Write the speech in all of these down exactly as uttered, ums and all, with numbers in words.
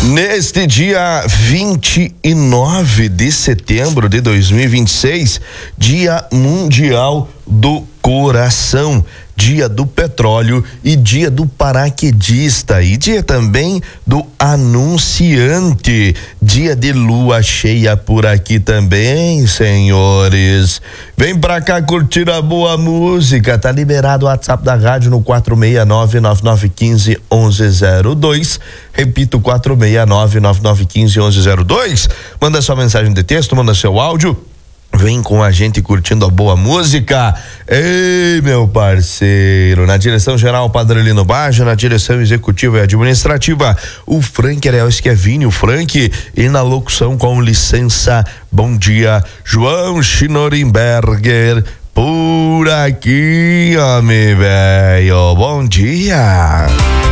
Neste dia vinte e nove de setembro de dois mil e vinte e seis, Dia Mundial do Coração, Dia do Petróleo e Dia do Paraquedista, e dia também do Anunciante, dia de lua cheia por aqui também, senhores. Vem pra cá curtir a boa música, tá liberado o WhatsApp da rádio no quatro seis nove, nove nove um cinco, um um zero dois, repito, quatro seis nove, nove nove um cinco, um um zero dois, manda sua mensagem de texto, manda seu áudio. Vem com a gente curtindo a boa música. Ei, meu parceiro, na direção geral Padrelino Baggio, na direção executiva e administrativa o Frank Ariel Schiavini, o Frank, e na locução, com licença, bom dia, João Schnorenberger, por aqui, homem velho, bom dia.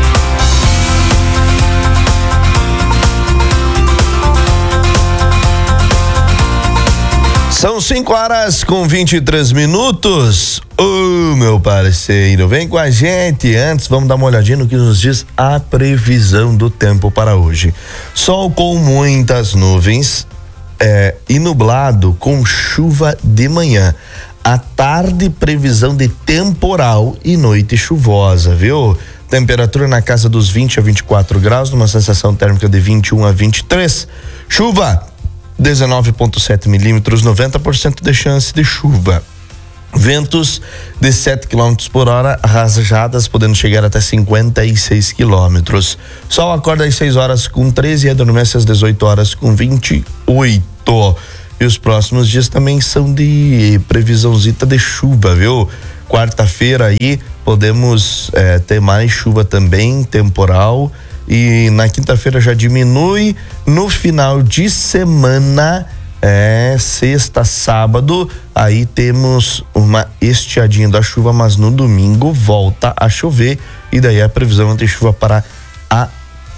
São cinco horas com vinte e três minutos. Ô, oh, meu parceiro, vem com a gente. Antes, vamos dar uma olhadinha no que nos diz a previsão do tempo para hoje. Sol com muitas nuvens é, e nublado com chuva de manhã. À tarde, previsão de temporal e noite chuvosa, viu? Temperatura na casa dos vinte a vinte e quatro graus, numa sensação térmica de vinte e um a vinte e três. Chuva dezenove vírgula sete milímetros, noventa por cento de chance de chuva. Ventos de sete quilômetros por hora, rajadas podendo chegar até cinquenta e seis quilômetros. Sol acorda às seis horas com treze e adormece às dezoito horas com vinte e oito. E os próximos dias também são de previsãozita de chuva, viu? Quarta-feira aí podemos é, ter mais chuva também, temporal. E na quinta-feira já diminui. No final de semana, é sexta, sábado, aí temos uma estiadinha da chuva, mas no domingo volta a chover, e daí a previsão de chuva para a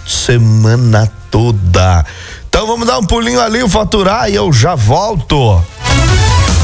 semana toda. Então vamos dar um pulinho ali, faturar, e eu já volto.